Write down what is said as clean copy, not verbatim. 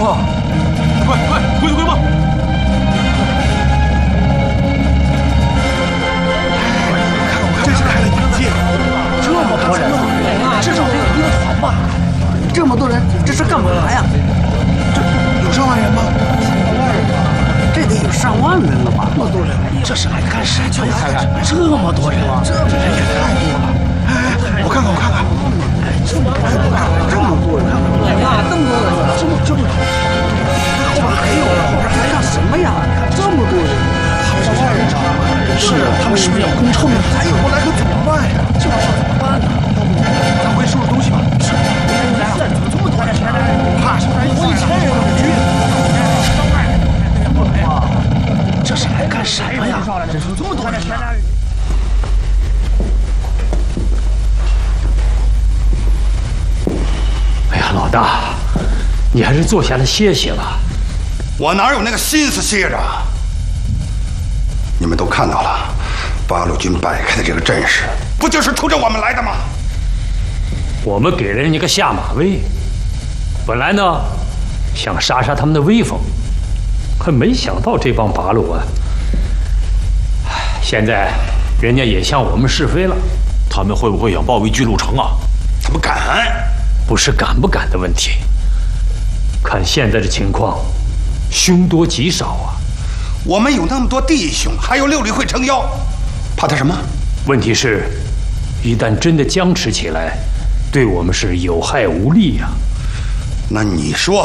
哇！快回吧！ 真是开了眼界！这么多人，至少得有1个团吧？这么多人，这是干嘛呀？这有上万人吗？这得有上万人了吧？那么多人，这是来干什么？这么多人，这人也太多了！哎，我看看，这么多人，这么多人，这么多，后边还有，后边还干什么呀？这么多人，他们是外人啊！是，他们是不是要攻城？还有过来可怎么办呀？这玩意儿怎么办呢？咱回去收拾东西吧。是，来，这么多人，怕什么？我1000人都没去。这是来干什么呀？这么多人！ 哎呀，老大，你还是坐下来歇歇吧。 我哪有那个心思歇着？你们都看到了，八路军摆开的这个阵势，不就是冲着我们来的吗？ 我们给了人家个下马威，本来呢想杀杀他们的威风，可没想到这帮八路啊，现在人家也向我们试飞了。 他们会不会想包围巨鹿城啊？ 他们敢？ 不是敢不敢的问题，看现在的情况，凶多吉少啊。 我们有那么多弟兄，还有6里会撑腰，怕他什么？ 问题是，一旦真的僵持起来，对我们是有害无利呀。 那你说，